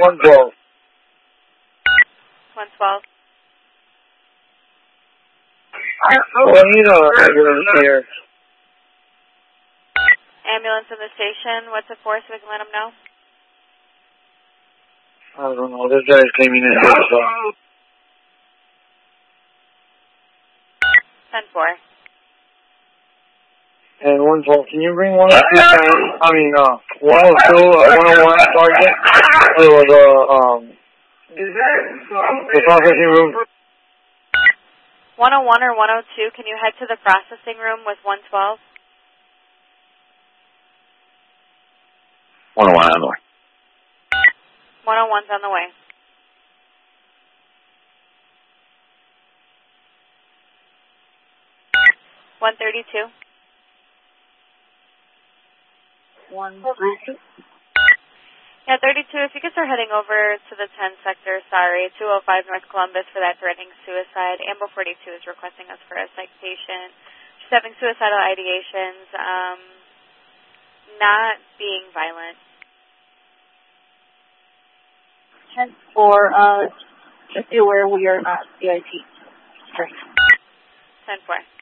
112. 112. I need an ambulance here. Ambulance in the station. What's the for so we can let them know? I don't know. This guy's claiming it his fault. 10-4. And 112, can you bring 102, 102, 101, Sergeant? It was, the processing room. 101 or 102, can you head to the processing room with 112? 101 on the way. 101's on the way. $132. 132. Yeah, 32, if you could start heading over to the 10 sector, sorry, 205 North Columbus for that threatening suicide. Ambo 42 is requesting us for a citation. She's having suicidal ideations, not being violent. 10-4, just be aware we are not CIT. Great. 10-4.